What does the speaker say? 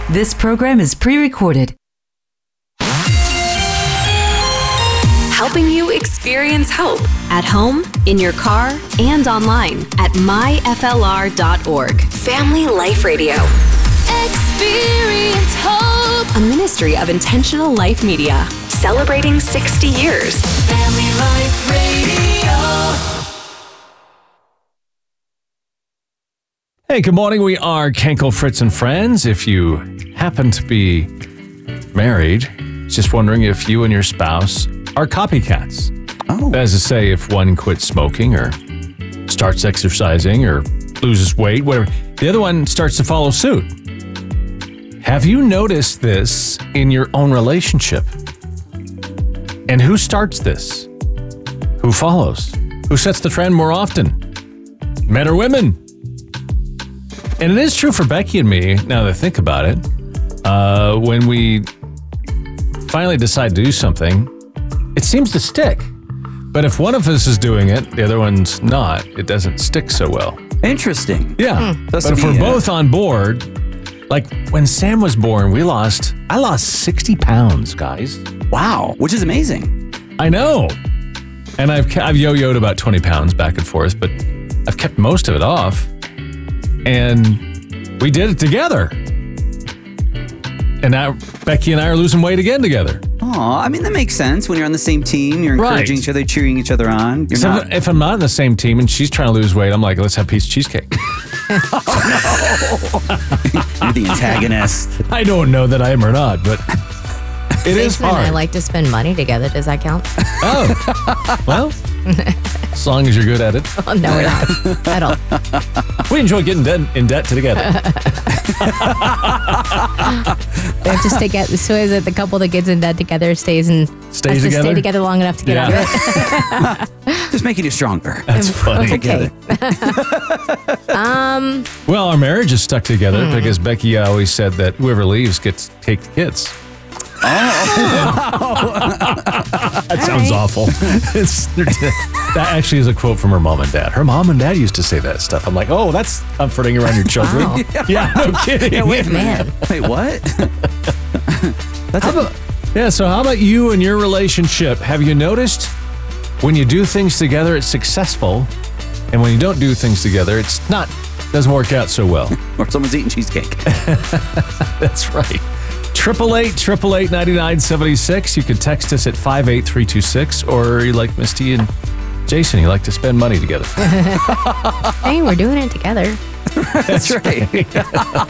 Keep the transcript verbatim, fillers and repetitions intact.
This program is pre-recorded. Helping you experience hope at home, in your car, and online at my f l r dot org. Family Life Radio. Experience hope. A ministry of Intentional Life Media. Celebrating sixty years. Family Life Radio. Hey, good morning. We are Kenkel, Fritz, and Friends. If you happen to be married, just wondering if you and your spouse are copycats. Oh. That is to say, if one quits smoking or starts exercising or loses weight, whatever, the other one starts to follow suit. Have you noticed this in your own relationship? And who starts this? Who follows? Who sets the trend more often? Men or women? And it is true for Becky and me, now that I think about it. Uh, when we finally decide to do something, it seems to stick. But if one of us is doing it, the other one's not, it doesn't stick so well. Interesting. Yeah. Hmm. But if we're both on board, like when Sam was born, we lost, I lost sixty pounds, guys. Wow, which is amazing. I know. And I've, I've yo-yoed about twenty pounds back and forth, but I've kept most of it off. And we did it together. And now Becky and I are losing weight again together. Oh, I mean, that makes sense. When you're on the same team, you're encouraging Right. each other, cheering each other on. You're So not... if I'm not in the same team and she's trying to lose weight, I'm like, let's have a piece of cheesecake. Oh, no. You're the antagonist. I don't know that I am or not, but it is Jason and hard. I like to spend money together. Does that count? Oh, well, as long as you're good at it. Oh, no, we're not at all. We enjoy getting de- in debt together. We have to stay get so is it the couple that gets in debt together stays and Stays has to together? stay together long enough to get Yeah. out of it. Just making you stronger. That's funny. Okay. um. Well, our marriage is stuck together Hmm. because Becky always said that whoever leaves gets to take the kids. That sounds awful. It's, that actually is a quote from her mom and dad. Her mom and dad used to say that stuff. I'm like, oh, that's comforting around your children. Wow. Yeah, no kidding. Yeah, wait a Man. minute. Wait, what? That's How about, yeah, so how about you and your relationship? Have you noticed when you do things together, it's successful, and when you don't do things together, it's not, doesn't work out so well? Or someone's eating cheesecake. That's right. Triple eight, triple eight, ninety-nine seventy-six. You can text us at five eight three two six, or you like Misty and Jason, you like to spend money together. Hey, we're doing it together. That's right.